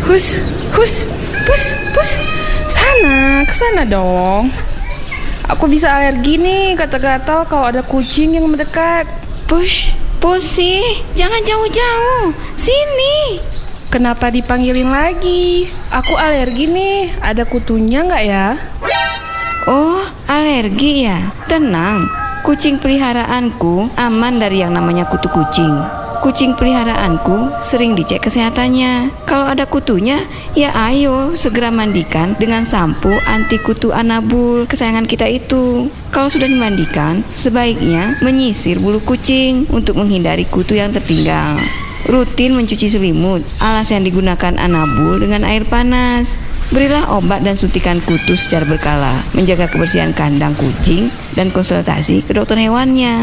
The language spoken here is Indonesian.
Hus, hus, pus. Ke sana dong. Aku bisa alergi nih gatal-gatal kalau ada kucing yang mendekat. Pusi, jangan jauh-jauh. Sini. Kenapa dipanggilin lagi? Aku alergi nih. Ada kutunya nggak ya? Oh, alergi ya? Tenang, kucing peliharaanku aman dari yang namanya kutu kucing. Kucing peliharaanku sering dicek kesehatannya. Kalau ada kutunya, ya ayo segera mandikan dengan sampo anti kutu Anabul kesayangan kita itu. Kalau sudah dimandikan, sebaiknya menyisir bulu kucing untuk menghindari kutu yang tertinggal. Rutin mencuci selimut, alas yang digunakan Anabul dengan air panas. Berilah obat dan suntikan kutu secara berkala. Menjaga kebersihan kandang kucing dan konsultasi ke dokter hewannya.